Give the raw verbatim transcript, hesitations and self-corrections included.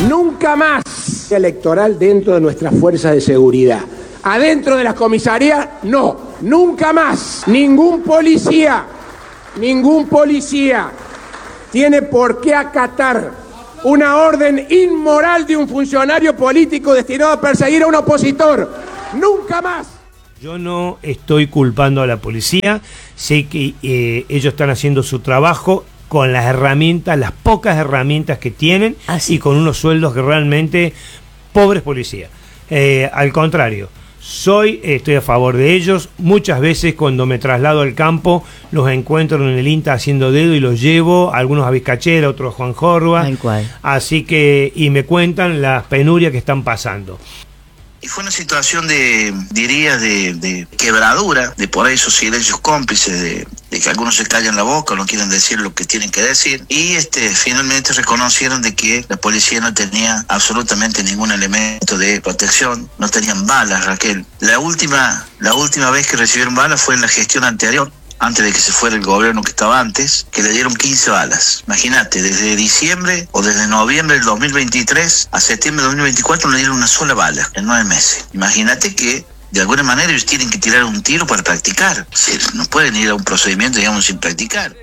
Nunca más electoral dentro de nuestras fuerzas de seguridad. Adentro de las comisarías, no, nunca más. Ningún policía, ningún policía tiene por qué acatar una orden inmoral de un funcionario político destinado a perseguir a un opositor. Nunca más. Yo no estoy culpando a la policía, sé que eh, ellos están haciendo su trabajo con las herramientas, las pocas herramientas que tienen Así. Y con unos sueldos que realmente pobres policías. Eh, al contrario, soy, eh, estoy a favor de ellos. Muchas veces cuando me traslado al campo los encuentro en el INTA haciendo dedo y los llevo, algunos a Vizcachera, otros a Juan Jorba. Tal cual. Así que, y me cuentan las penurias que están pasando. Y fue una situación de, diría, de, de quebradura, de por ahí esos silencios cómplices, de, de que algunos se callan la boca, no quieren decir lo que tienen que decir, y este finalmente reconocieron de que la policía no tenía absolutamente ningún elemento de protección, no tenían balas, Raquel. La última, la última vez que recibieron balas fue en la gestión anterior, antes de que se fuera el gobierno que estaba antes, que le dieron quince balas. Imagínate, desde diciembre o desde noviembre del dos mil veintitrés a septiembre del dos mil veinticuatro le dieron una sola bala en nueve meses. Imagínate que de alguna manera ellos tienen que tirar un tiro para practicar. O sea, no pueden ir a un procedimiento, digamos, sin practicar.